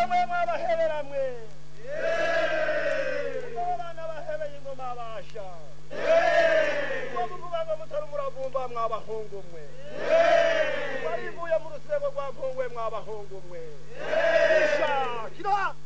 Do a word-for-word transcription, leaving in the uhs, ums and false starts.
mwe mwabahebera mwe abana bahebeye ingoma abasha muvuga ngo mutari umuravumba mwabahungu mwe warivuye mu rusego rwa mpungwe mwabahungu mwe isha kira